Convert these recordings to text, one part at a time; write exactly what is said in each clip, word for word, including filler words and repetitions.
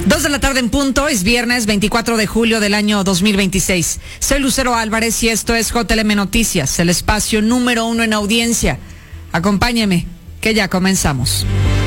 Dos de la tarde en punto, es viernes veinticuatro de julio del año dos mil veintiséis. Soy Lucero Álvarez y esto es J L M Noticias, el espacio número uno en audiencia. Acompáñeme, que ya comenzamos.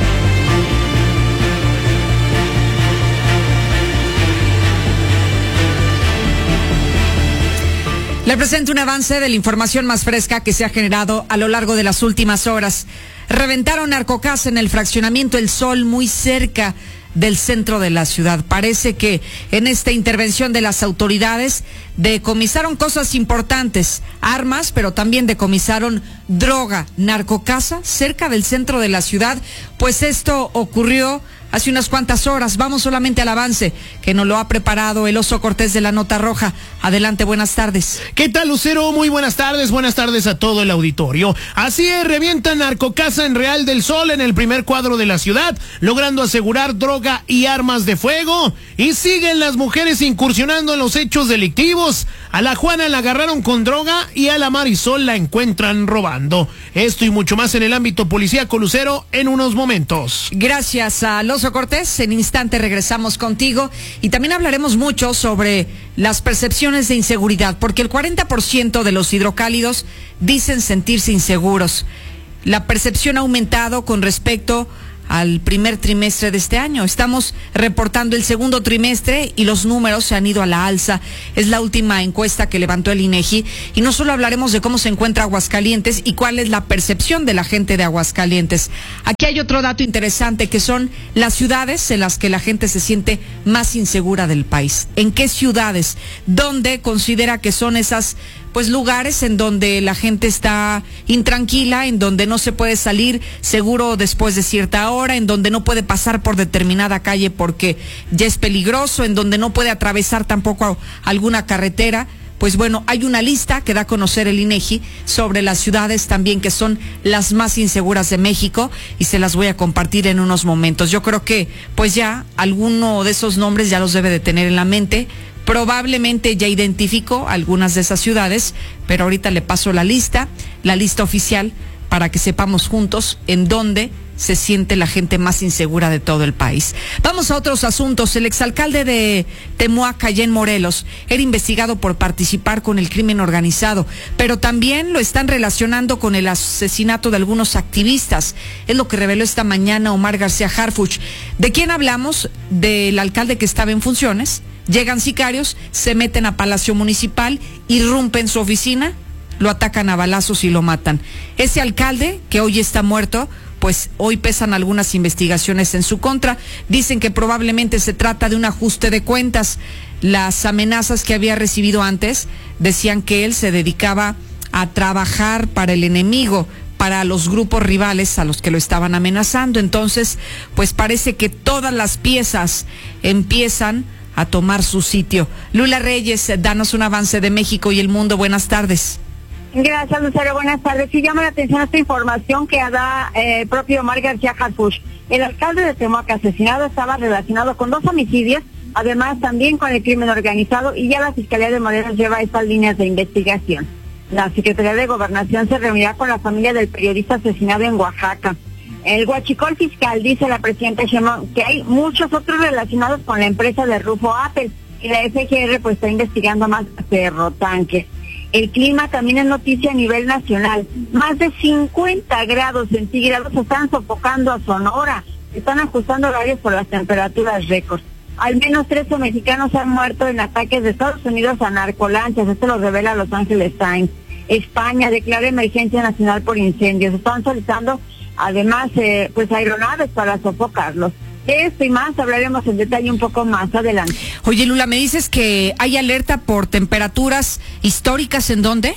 Le presento un avance de la información más fresca que se ha generado a lo largo de las últimas horas. Reventaron narcocasa en el fraccionamiento El Sol, muy cerca del centro de la ciudad. Parece que en esta intervención de las autoridades decomisaron cosas importantes, armas, pero también decomisaron droga, narcocasa, cerca del centro de la ciudad. Pues esto ocurrió hace unas cuantas horas. Vamos solamente al avance que nos lo ha preparado el Oso Cortés de la Nota Roja. Adelante, buenas tardes. ¿Qué tal, Lucero? Muy buenas tardes, buenas tardes a todo el auditorio. Así es, revientan narcocasa en Real del Sol, en el primer cuadro de la ciudad, logrando asegurar droga y armas de fuego. Y siguen las mujeres incursionando en los hechos delictivos. A la Juana la agarraron con droga y a la Marisol la encuentran robando. Esto y mucho más en el ámbito policíaco, Lucero, en unos momentos. Gracias al Oso Cortés. En instante regresamos contigo y también hablaremos mucho sobre las percepciones de inseguridad, porque el cuarenta por ciento de los hidrocálidos dicen sentirse inseguros. La percepción ha aumentado con respecto al primer trimestre de este año. Estamos reportando el segundo trimestre y los números se han ido a la alza. Es la última encuesta que levantó el INEGI y no solo hablaremos de cómo se encuentra Aguascalientes y cuál es la percepción de la gente de Aguascalientes. Aquí hay otro dato interesante que son las ciudades en las que la gente se siente más insegura del país. ¿En qué ciudades? ¿Dónde considera que son esas pues lugares en donde la gente está intranquila, en donde no se puede salir seguro después de cierta hora, en donde no puede pasar por determinada calle porque ya es peligroso, en donde no puede atravesar tampoco alguna carretera? Pues bueno, hay una lista que da a conocer el INEGI sobre las ciudades también que son las más inseguras de México y se las voy a compartir en unos momentos. Yo creo que pues ya alguno de esos nombres ya los debe de tener en la mente. Probablemente ya identificó algunas de esas ciudades, pero ahorita le paso la lista, la lista oficial, para que sepamos juntos en dónde se siente la gente más insegura de todo el país. Vamos a otros asuntos. El exalcalde de Temuac, allá en Morelos, era investigado por participar con el crimen organizado, pero también lo están relacionando con el asesinato de algunos activistas. Es lo que reveló esta mañana Omar García Harfuch. ¿De quién hablamos? Del alcalde que estaba en funciones. Llegan sicarios, se meten a Palacio Municipal, irrumpen su oficina, lo atacan a balazos y lo matan. Ese alcalde, que hoy está muerto, pues hoy pesan algunas investigaciones en su contra. Dicen que probablemente se trata de un ajuste de cuentas. Las amenazas que había recibido antes decían que él se dedicaba a trabajar para el enemigo, para los grupos rivales a los que lo estaban amenazando. Entonces, pues parece que todas las piezas empiezan a tomar su sitio. Lula Reyes, danos un avance de México y el mundo. Buenas tardes. Gracias, Lucero. Buenas tardes. Sí llama la atención esta información que da eh, el propio Omar García Harfuch. El alcalde de Temuac asesinado estaba relacionado con dos homicidios, además también con el crimen organizado, y ya la Fiscalía de Morelos lleva estas líneas de investigación. La Secretaría de Gobernación se reunirá con la familia del periodista asesinado en Oaxaca. El huachicol fiscal, dice la presidenta Sheinbaum, que hay muchos otros relacionados con la empresa de Rufo Apple, y la F G R pues está investigando más ferrotanques. El clima también es noticia a nivel nacional. Más de cincuenta grados centígrados están sofocando a Sonora. Están ajustando horarios por las temperaturas récord. Al menos trece mexicanos han muerto en ataques de Estados Unidos a narcolanchas. Esto lo revela Los Angeles Times. España declara emergencia nacional por incendios. Están solicitando además eh, pues aeronaves para sofocarlos. De esto y más hablaremos en detalle un poco más adelante. Oye, Lula, me dices que hay alerta por temperaturas históricas, ¿en dónde?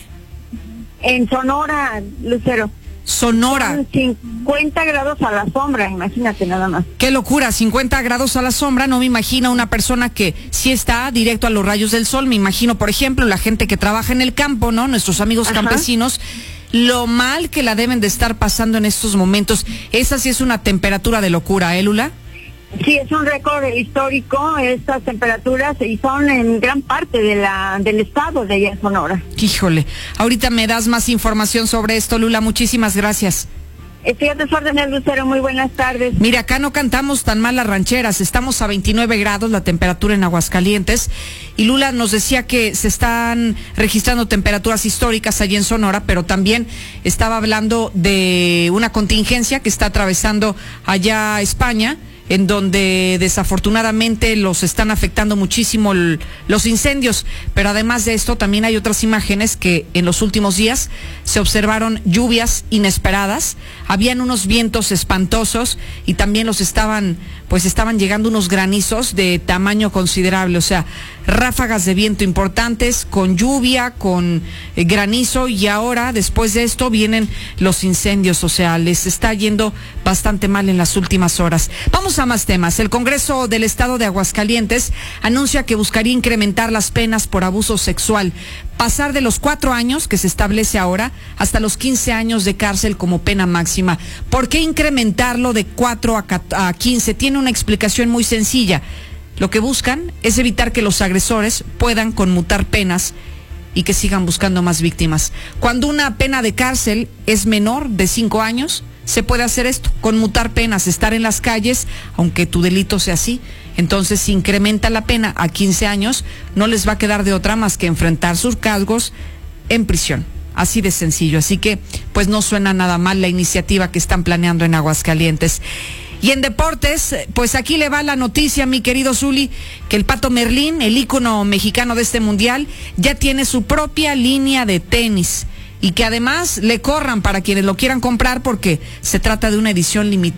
En Sonora, Lucero. Sonora. Son cincuenta grados a la sombra, imagínate nada más. Qué locura, cincuenta grados a la sombra. No me imagino una persona que sí está directo a los rayos del sol. Me imagino, por ejemplo, la gente que trabaja en el campo, ¿no? Nuestros amigos Ajá. campesinos. Lo mal que la deben de estar pasando en estos momentos. Esa sí es una temperatura de locura, ¿eh, Lula? Sí, es un récord histórico estas temperaturas y son en gran parte de la del estado de allá en Sonora. Híjole, ahorita me das más información sobre esto, Lula, muchísimas gracias. Estoy a tus órdenes, Lucero, muy buenas tardes. Mira, acá no cantamos tan mal las rancheras, estamos a veintinueve grados la temperatura en Aguascalientes, y Lula nos decía que se están registrando temperaturas históricas allí en Sonora, pero también estaba hablando de una contingencia que está atravesando allá España, en donde desafortunadamente los están afectando muchísimo el, los incendios. Pero además de esto, también hay otras imágenes que en los últimos días se observaron lluvias inesperadas, habían unos vientos espantosos y también los estaban, pues estaban llegando unos granizos de tamaño considerable, o sea, ráfagas de viento importantes, con lluvia, con eh, granizo, y ahora, después de esto, vienen los incendios, o sea, les está yendo bastante mal en las últimas horas. Vamos a más temas. El Congreso del Estado de Aguascalientes anuncia que buscaría incrementar las penas por abuso sexual, pasar de los cuatro años que se establece ahora hasta los quince años de cárcel como pena máxima. ¿Por qué incrementarlo de cuatro a quince? Tiene una explicación muy sencilla. Lo que buscan es evitar que los agresores puedan conmutar penas y que sigan buscando más víctimas. Cuando una pena de cárcel es menor de cinco años, se puede hacer esto, conmutar penas, estar en las calles, aunque tu delito sea así. Entonces, si incrementa la pena a quince años, no les va a quedar de otra más que enfrentar sus cargos en prisión. Así de sencillo. Así que, pues no suena nada mal la iniciativa que están planeando en Aguascalientes. Y en deportes, pues aquí le va la noticia, mi querido Zuli, que el Pato Merlín, el ícono mexicano de este mundial, ya tiene su propia línea de tenis. Y que además le corran para quienes lo quieran comprar, porque se trata de una edición limitada.